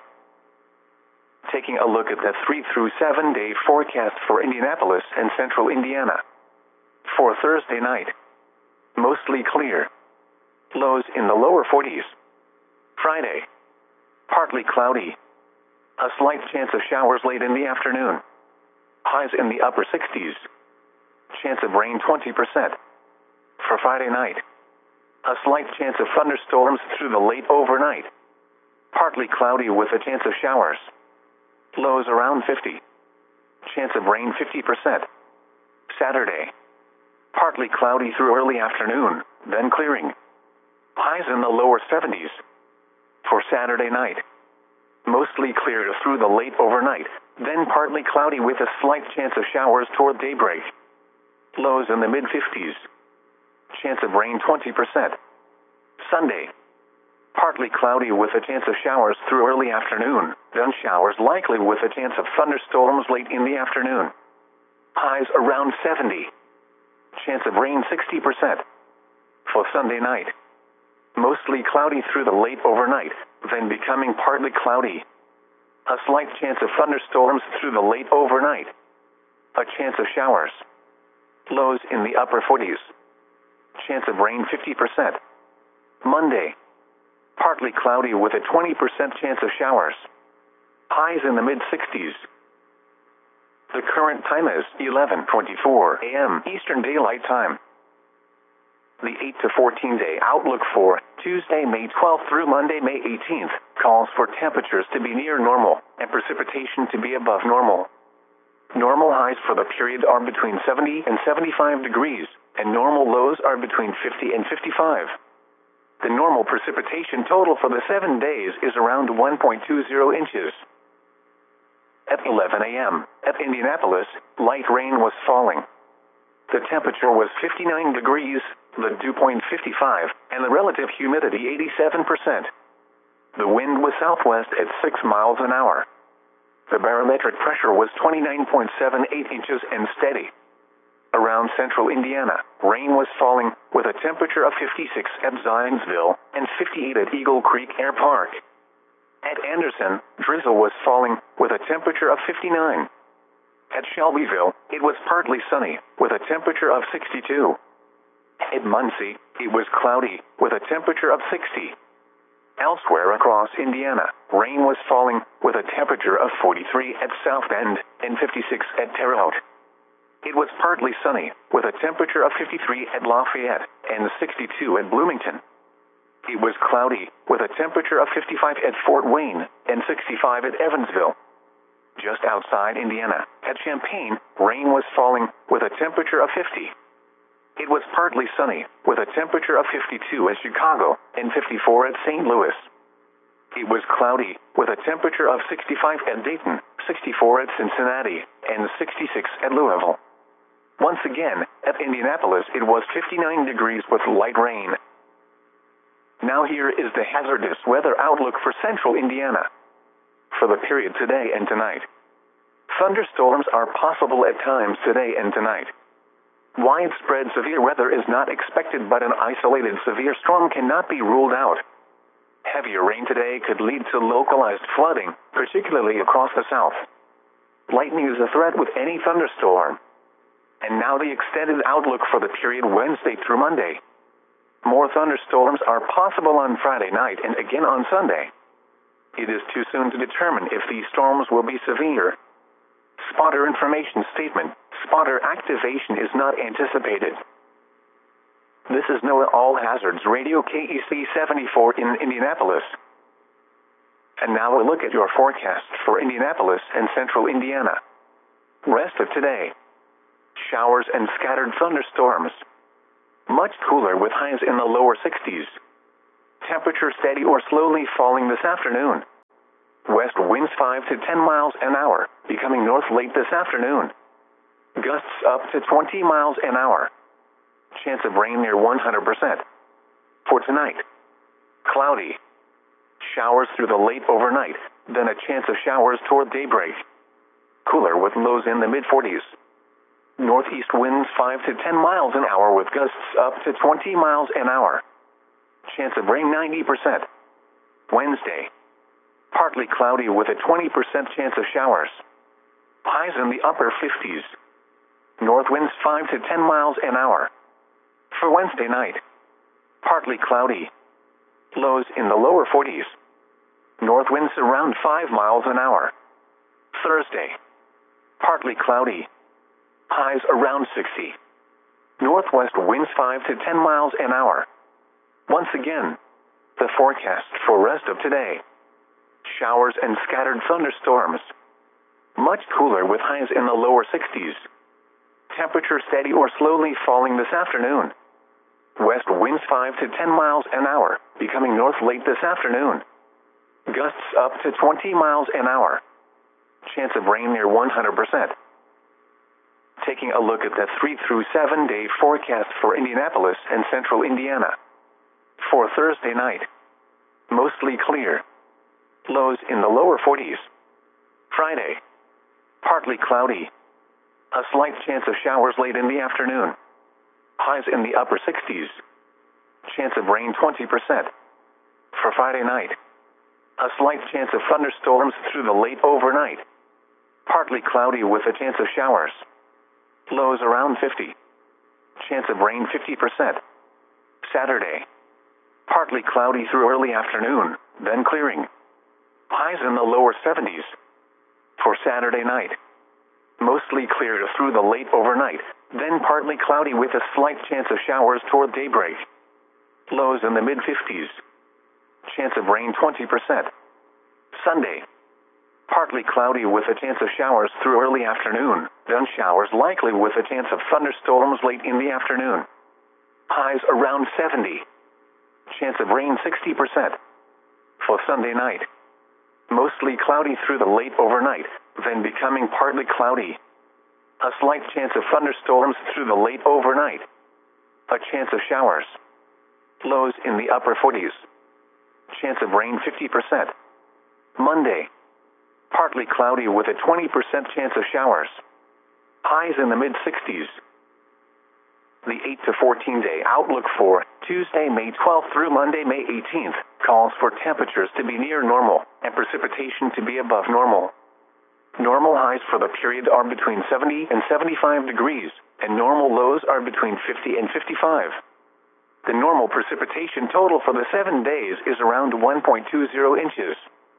Taking a look at the 3 through 7 day forecast for Indianapolis and central Indiana. For Thursday night, mostly clear. Lows in the lower 40s. Friday, partly cloudy. A slight chance of showers late in the afternoon. Highs in the upper 60s. Chance of rain 20%. For Friday night, a slight chance of thunderstorms through the late overnight. Partly cloudy with a chance of showers. Lows around 50. Chance of rain 50%. Saturday, partly cloudy through early afternoon, then clearing. Highs in the lower 70s. For Saturday night, mostly clear through the late overnight, then partly cloudy with a slight chance of showers toward daybreak. Lows in the mid-50s. Chance of rain 20%. Sunday, partly cloudy with a chance of showers through early afternoon, then showers likely with a chance of thunderstorms late in the afternoon. Highs around 70. Chance of rain 60%. For Sunday night, mostly cloudy through the late overnight, then becoming partly cloudy. A slight chance of thunderstorms through the late overnight. A chance of showers. Lows in the upper 40s. Chance of rain 50%. Monday, partly cloudy with a 20% chance of showers. Highs in the mid-60s. The current time is 11:24 a.m. Eastern Daylight Time. The 8 to 14 day outlook for Tuesday, May 12th through Monday, May 18th, calls for temperatures to be near normal and precipitation to be above normal. Normal highs for the period are between 70 and 75 degrees, and normal lows are between 50 and 55. The normal precipitation total for the 7 days is around 1.20 inches. At 11 a.m., at Indianapolis, light rain was falling. The temperature was 59 degrees, the dew point 55, and the relative humidity 87%. The wind was southwest at 6 miles an hour. The barometric pressure was 29.78 inches and steady. Around central Indiana, rain was falling with a temperature of 56 at Zionsville and 58 at Eagle Creek Air Park. At Anderson, drizzle was falling with a temperature of 59. At Shelbyville, it was partly sunny with a temperature of 62. At Muncie, it was cloudy with a temperature of 60. Elsewhere across Indiana, rain was falling with a temperature of 43 at South Bend and 56 at Terre Haute. It was partly sunny with a temperature of 53 at Lafayette and 62 at Bloomington. It was cloudy with a temperature of 55 at Fort Wayne and 65 at Evansville. Just outside Indiana, at Champaign, rain was falling with a temperature of 50. It was partly sunny with a temperature of 52 at Chicago and 54 at St. Louis. It was cloudy with a temperature of 65 at Dayton, 64 at Cincinnati, and 66 at Louisville. Once again, at Indianapolis it was 59 degrees with light rain. Now here is the hazardous weather outlook for central Indiana. For the period today and tonight. Thunderstorms are possible at times today and tonight. Widespread severe weather is not expected, but an isolated severe storm cannot be ruled out. Heavier rain today could lead to localized flooding, particularly across the south. Lightning is a threat with any thunderstorm. And now the extended outlook for the period Wednesday through Monday. More thunderstorms are possible on Friday night and again on Sunday. It is too soon to determine if these storms will be severe. Spotter information statement. Spotter activation is not anticipated. This is NOAA All Hazards Radio KEC 74 in Indianapolis. And now a look at your forecast for Indianapolis and central Indiana. Rest of today. Showers and scattered thunderstorms. much cooler with highs in the lower 60s. Temperature steady or slowly falling this afternoon. West winds 5 to 10 miles an hour, becoming north late this afternoon. Gusts up to 20 miles an hour. Chance of rain near 100%. For tonight, cloudy. Showers through the late overnight, then a chance of showers toward daybreak. Cooler with lows in the mid-40s. Northeast winds 5 to 10 miles an hour with gusts up to 20 miles an hour. Chance of rain 90%. Wednesday, partly cloudy with a 20% chance of showers. Highs in the upper 50s. North winds 5 to 10 miles an hour. For Wednesday night, partly cloudy. Lows in the lower 40s. North winds around 5 miles an hour. Thursday, partly cloudy. Highs around 60. Northwest winds 5 to 10 miles an hour. Once again, the forecast for rest of today. Showers and scattered thunderstorms. Much cooler with highs in the lower 60s. Temperature steady or slowly falling this afternoon. West winds 5 to 10 miles an hour, becoming north late this afternoon. Gusts up to 20 miles an hour. Chance of rain near 100%. Taking a look at the 3 through 7 day forecast for Indianapolis and central Indiana. For Thursday night, mostly clear. Lows in the lower 40s. Friday, partly cloudy. A slight chance of showers late in the afternoon. Highs in the upper 60s. Chance of rain 20%. For Friday night, a slight chance of thunderstorms through the late overnight. Partly cloudy with a chance of showers. Lows around 50. Chance of rain 50%. Saturday, partly cloudy through early afternoon, then clearing. Highs in the lower 70s. For Saturday night, mostly clear through the late overnight, then partly cloudy with a slight chance of showers toward daybreak. Lows in the mid-50s. Chance of rain 20%. Sunday, partly cloudy with a chance of showers through early afternoon, then showers likely with a chance of thunderstorms late in the afternoon. Highs around 70. Chance of rain 60%. For Sunday night, mostly cloudy through the late overnight, then becoming partly cloudy. A slight chance of thunderstorms through the late overnight. A chance of showers. Lows in the upper 40s. Chance of rain 50%. Monday, partly cloudy with a 20% chance of showers. Highs in the mid-60s. The 8 to 14 day outlook for Tuesday, May 12th through Monday, May 18th, calls for temperatures to be near normal and precipitation to be above normal. Normal highs for the period are between 70 and 75 degrees, and normal lows are between 50 and 55. The normal precipitation total for the 7 days is around 1.20 inches.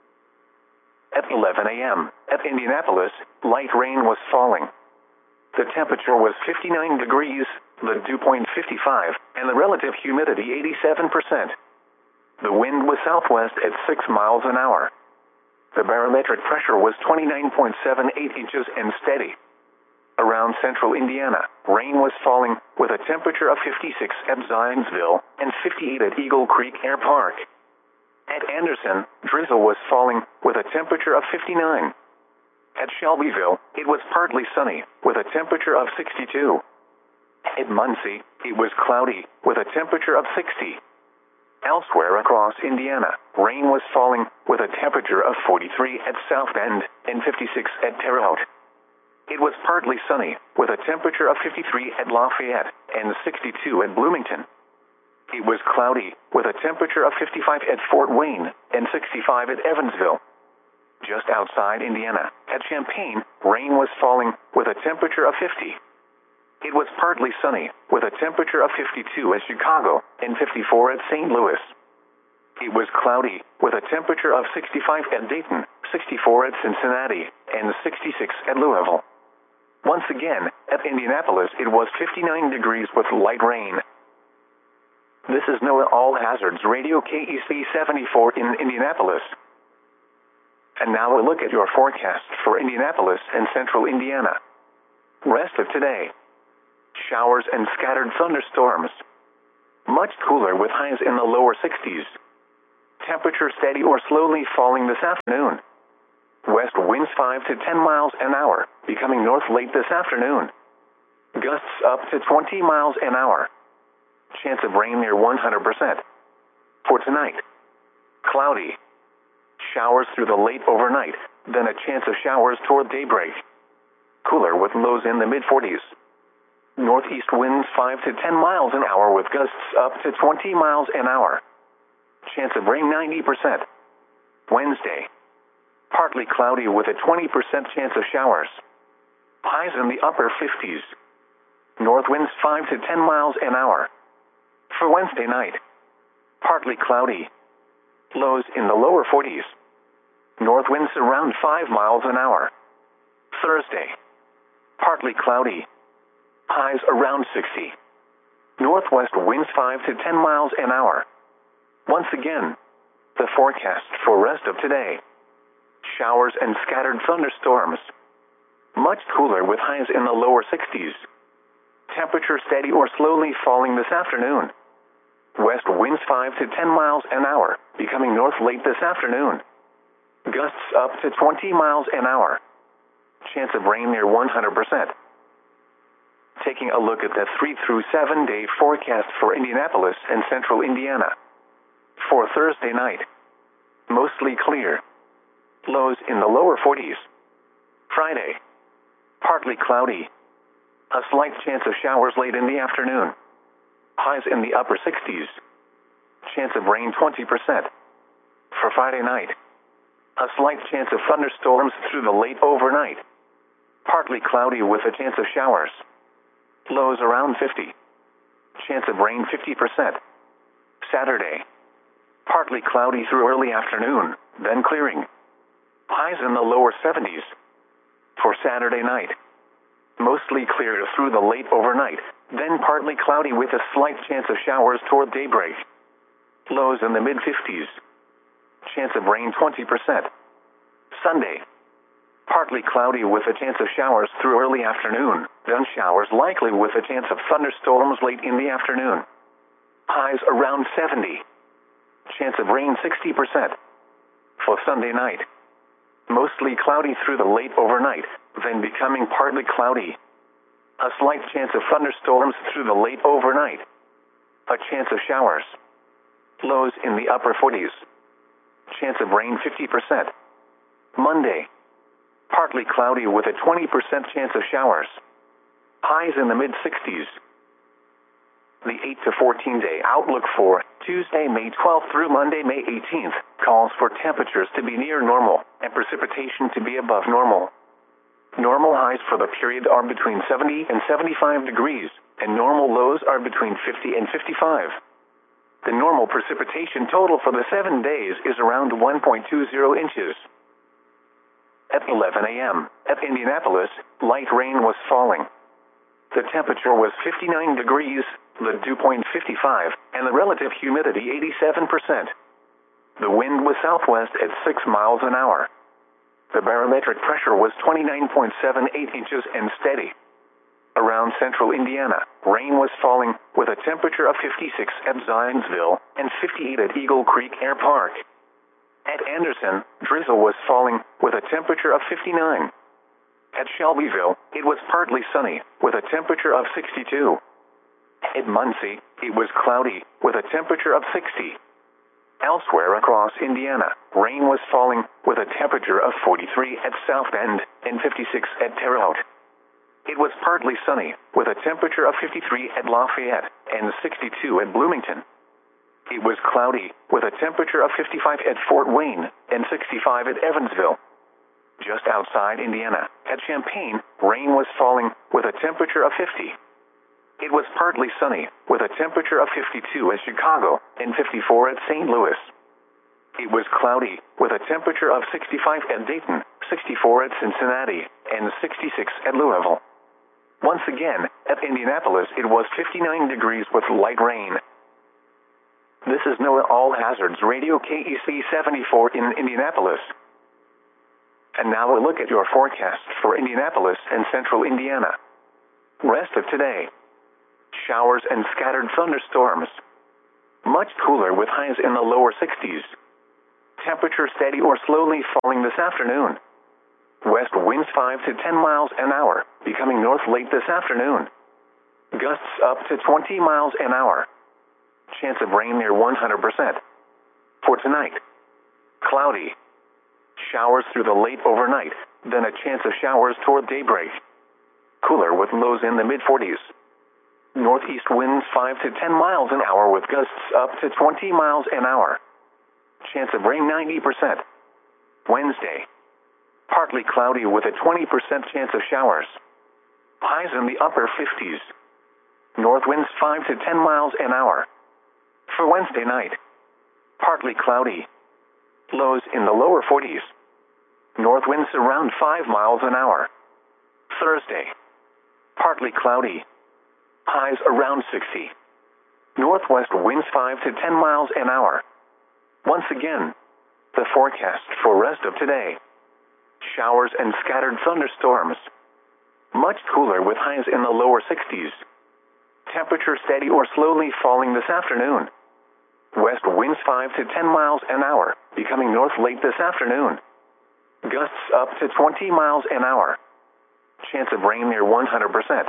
At 11 a.m., at Indianapolis, light rain was falling. The temperature was 59 degrees, the dew point 55, and the relative humidity 87%. The wind was southwest at 6 miles an hour. The barometric pressure was 29.78 inches and steady. Around central Indiana, rain was falling with a temperature of 56 at Zionsville and 58 at Eagle Creek Air Park. At Anderson, drizzle was falling with a temperature of 59. At Shelbyville, it was partly sunny with a temperature of 62. At Muncie, it was cloudy with a temperature of 60. Elsewhere across Indiana, rain was falling with a temperature of 43 at South Bend and 56 at Terre Haute. It was partly sunny with a temperature of 53 at Lafayette and 62 at Bloomington. It was cloudy with a temperature of 55 at Fort Wayne and 65 at Evansville. Just outside Indiana, at Champaign, rain was falling with a temperature of 50. It was partly sunny with a temperature of 52 at Chicago and 54 at St. Louis. It was cloudy with a temperature of 65 at Dayton, 64 at Cincinnati, and 66 at Louisville. Once again, at Indianapolis, it was 59 degrees with light rain. This is NOAA All Hazards Radio KEC 74 in Indianapolis. And now a look at your forecast for Indianapolis and central Indiana. Rest of today. Showers and scattered thunderstorms. much cooler with highs in the lower 60s. Temperature steady or slowly falling this afternoon. West winds 5 to 10 miles an hour, becoming north late this afternoon. Gusts up to 20 miles an hour. Chance of rain near 100%. For tonight, cloudy. Showers through the late overnight, then a chance of showers toward daybreak. Cooler with lows in the mid-40s. Northeast winds 5 to 10 miles an hour with gusts up to 20 miles an hour. Chance of rain 90%. Wednesday, partly cloudy with a 20% chance of showers. Highs in the upper 50s. North winds 5 to 10 miles an hour. For Wednesday night, partly cloudy. Lows in the lower 40s. North winds around 5 miles an hour. Thursday, partly cloudy. Highs around 60. Northwest winds 5 to 10 miles an hour. Once again, the forecast for rest of today. Showers and scattered thunderstorms. Much cooler with highs in the lower 60s. Temperature steady or slowly falling this afternoon. West winds 5 to 10 miles an hour, becoming north late this afternoon. Gusts up to 20 miles an hour. Chance of rain near 100%. Taking a look at the 3 through 7 day forecast for Indianapolis and central Indiana. For Thursday night, mostly clear. Lows in the lower 40s. Friday, partly cloudy. A slight chance of showers late in the afternoon. Highs in the upper 60s. Chance of rain 20%. For Friday night, a slight chance of thunderstorms through the late overnight. Partly cloudy with a chance of showers. Lows around 50. Chance of rain 50%. Saturday, partly cloudy through early afternoon, then clearing. Highs in the lower 70s. For Saturday night, mostly clear through the late overnight, then partly cloudy with a slight chance of showers toward daybreak. Lows in the mid-50s. Chance of rain 20%. Sunday, partly cloudy with a chance of showers through early afternoon, then showers likely with a chance of thunderstorms late in the afternoon. Highs around 70. Chance of rain 60%. For Sunday night, mostly cloudy through the late overnight, then becoming partly cloudy. A slight chance of thunderstorms through the late overnight. A chance of showers. Lows in the upper 40s. Chance of rain 50%. Monday, partly cloudy with a 20% chance of showers. Highs in the mid-60s. The 8 to 14 day outlook for Tuesday, May 12th through Monday, May 18th, calls for temperatures to be near normal and precipitation to be above normal. Normal highs for the period are between 70 and 75 degrees, and normal lows are between 50 and 55. The normal precipitation total for the 7 days is around 1.20 inches. At 11 a.m., at Indianapolis, light rain was falling. The temperature was 59 degrees, the dew point 55, and the relative humidity 87%. The wind was southwest at 6 miles an hour. The barometric pressure was 29.78 inches and steady. Around central Indiana, rain was falling with a temperature of 56 at Zionsville and 58 at Eagle Creek Air Park. At Anderson, drizzle was falling with a temperature of 59. At Shelbyville, it was partly sunny with a temperature of 62. At Muncie, it was cloudy with a temperature of 60. Elsewhere across Indiana, rain was falling with a temperature of 43 at South Bend and 56 at Terre Haute. It was partly sunny with a temperature of 53 at Lafayette and 62 at Bloomington. It was cloudy with a temperature of 55 at Fort Wayne and 65 at Evansville. Just outside Indiana, at Champaign, rain was falling with a temperature of 50. It was partly sunny with a temperature of 52 at Chicago and 54 at St. Louis. It was cloudy with a temperature of 65 at Dayton, 64 at Cincinnati, and 66 at Louisville. Once again, at Indianapolis, it was 59 degrees with light rain. This is NOAA All Hazards Radio KEC 74 in Indianapolis. And now a look at your forecast for Indianapolis and central Indiana. Rest of today. Showers and scattered thunderstorms. Much cooler with highs in the lower 60s. Temperature steady or slowly falling this afternoon. West winds 5 to 10 miles an hour, becoming north late this afternoon. Gusts up to 20 miles an hour. Chance of rain near 100%. For tonight, cloudy. Showers through the late overnight, then a chance of showers toward daybreak. Cooler with lows in the mid-40s. Northeast winds 5 to 10 miles an hour with gusts up to 20 miles an hour. Chance of rain 90%. Wednesday, partly cloudy with a 20% chance of showers. Highs in the upper 50s. North winds 5 to 10 miles an hour. For Wednesday night, partly cloudy. Lows in the lower 40s. North winds around 5 miles an hour. Thursday, partly cloudy. Highs around 60. Northwest winds 5 to 10 miles an hour. Once again, the forecast for rest of today. Showers and scattered thunderstorms. Much cooler with highs in the lower 60s. Temperature steady or slowly falling this afternoon. West winds 5 to 10 miles an hour, becoming north late this afternoon. Gusts up to 20 miles an hour. Chance of rain near 100%.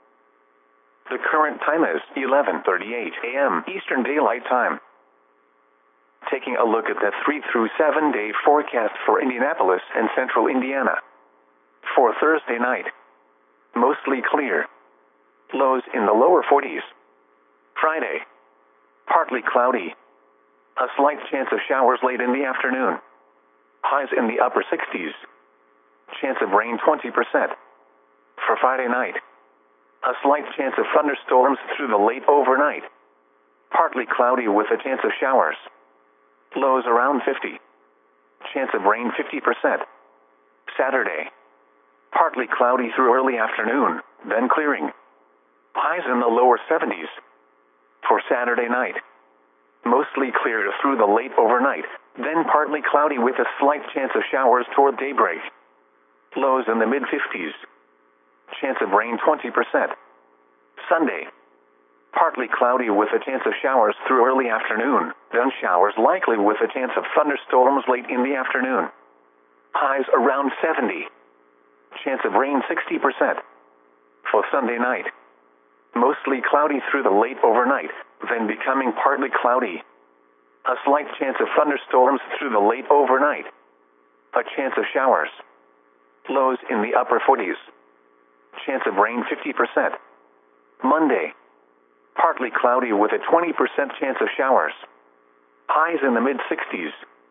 The current time is 11:38 a.m. Eastern Daylight Time. Taking a look at the 3 through 7 day forecast for Indianapolis and central Indiana. For Thursday night, mostly clear. Lows in the lower 40s. Friday, partly cloudy. A slight chance of showers late in the afternoon. Highs in the upper 60s. Chance of rain 20%. For Friday night, a slight chance of thunderstorms through the late overnight. Partly cloudy with a chance of showers. Lows around 50. Chance of rain 50%. Saturday, partly cloudy through early afternoon, then clearing. Highs in the lower 70s. For Saturday night, mostly clear through the late overnight, then partly cloudy with a slight chance of showers toward daybreak. Lows in the mid-50s. Chance of rain 20%. Sunday, partly cloudy with a chance of showers through early afternoon, then showers likely with a chance of thunderstorms late in the afternoon. Highs around 70. Chance of rain 60%. For Sunday night, mostly cloudy through the late overnight, then becoming partly cloudy. A slight chance of thunderstorms through the late overnight. A chance of showers. Lows in the upper 40s. Chance of rain 50%. Monday, partly cloudy with a 20% chance of showers. Highs in the mid-60s.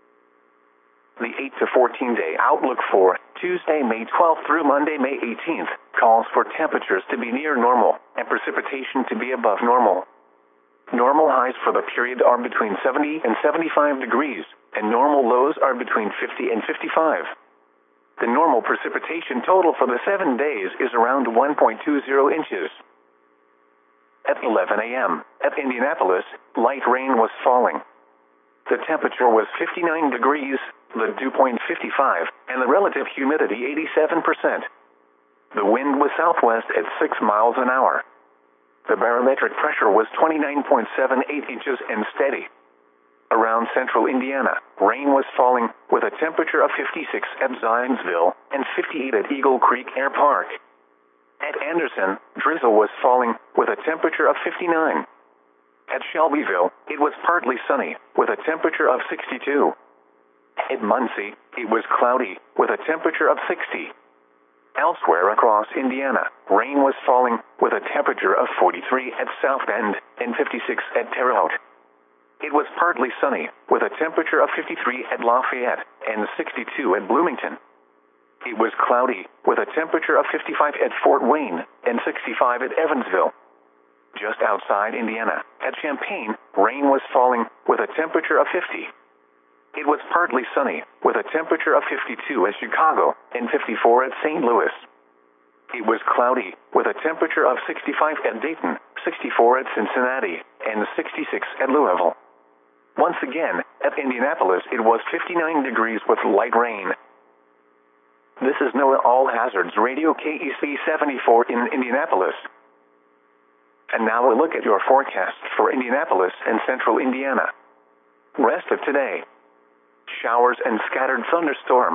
The 8 to 14 day outlook for Tuesday, May 12th through Monday, May 18th, calls for temperatures to be near normal and precipitation to be above normal. Normal highs for the period are between 70 and 75 degrees, and normal lows are between 50 and 55. The normal precipitation total for the 7 days is around 1.20 inches. At 11 a.m., at Indianapolis, light rain was falling. The temperature was 59 degrees, the dew point 55, and the relative humidity 87%. The wind was southwest at 6 miles an hour. The barometric pressure was 29.78 inches and steady. Around central Indiana, rain was falling with a temperature of 56 at Zionsville and 58 at Eagle Creek Air Park. At Anderson, drizzle was falling with a temperature of 59. At Shelbyville, it was partly sunny with a temperature of 62. At Muncie, it was cloudy with a temperature of 60. Elsewhere across Indiana, rain was falling with a temperature of 43 at South Bend and 56 at Terre Haute. It was partly sunny with a temperature of 53 at Lafayette and 62 at Bloomington. It was cloudy with a temperature of 55 at Fort Wayne and 65 at Evansville. Just outside Indiana, at Champaign, rain was falling with a temperature of 50. It was partly sunny with a temperature of 52 at Chicago and 54 at St. Louis. It was cloudy with a temperature of 65 at Dayton, 64 at Cincinnati, and 66 at Louisville. Once again, at Indianapolis, it was 59 degrees with light rain. This is NOAA All Hazards Radio KEC 74 in Indianapolis. And now a look at your forecast for Indianapolis and central Indiana. Rest of today. Showers and scattered thunderstorms.